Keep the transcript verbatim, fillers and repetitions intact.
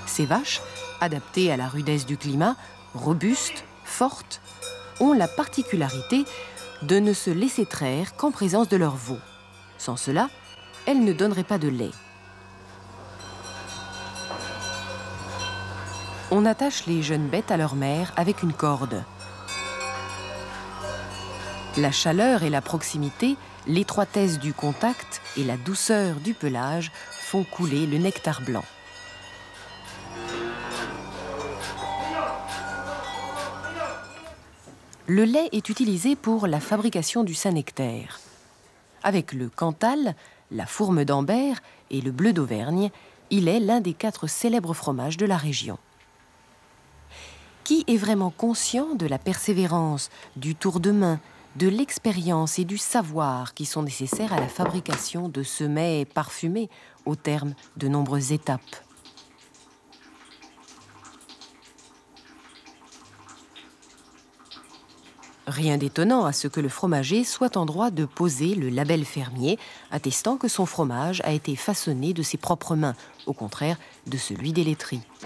Ces vaches, adaptées à la rudesse du climat, robustes, fortes, ont la particularité de ne se laisser traire qu'en présence de leurs veaux. Sans cela, elles ne donneraient pas de lait. On attache les jeunes bêtes à leur mère avec une corde. La chaleur et la proximité, l'étroitesse du contact et la douceur du pelage font couler le nectar blanc. Le lait est utilisé pour la fabrication du Saint-Nectaire. Avec le Cantal, la Fourme d'Ambert et le Bleu d'Auvergne, il est l'un des quatre célèbres fromages de la région. Qui est vraiment conscient de la persévérance, du tour de main, de l'expérience et du savoir qui sont nécessaires à la fabrication de ce mets parfumé au terme de nombreuses étapes? Rien d'étonnant à ce que le fromager soit en droit de poser le label fermier, attestant que son fromage a été façonné de ses propres mains, au contraire de celui des laiteries.